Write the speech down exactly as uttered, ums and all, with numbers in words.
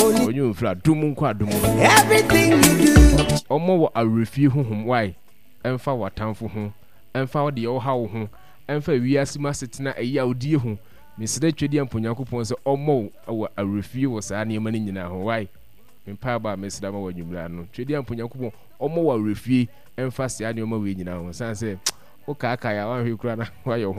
onyu mfra dum kwa dum everything you do omo wo arefi honhom why emfa watamfo ho emfa wo de wo ha wo ho emfa wiase masetena eyi a odie ho mesede twedi amponyankopon se omo wo arefi wo saa ne ma nyina ho why mpa ba meseda ma wanyumra no twedi amponyankopon omo wo arefi emfa saa ne ma we nyina ho san se o ka aka ya wa hwe kura na wa